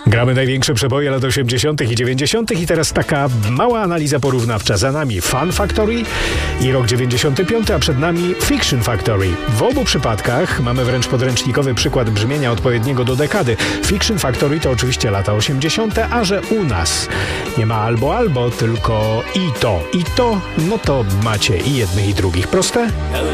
Gramy największe przeboje lat 80. i 90. i teraz taka mała analiza porównawcza. Za nami Fun Factory i rok 95, a przed nami Fiction Factory. W obu przypadkach mamy wręcz podręcznikowy przykład brzmienia odpowiedniego do dekady. Fiction Factory to oczywiście lata 80., a że u nas nie ma albo, tylko i to, no to macie i jednych i drugich. Proste?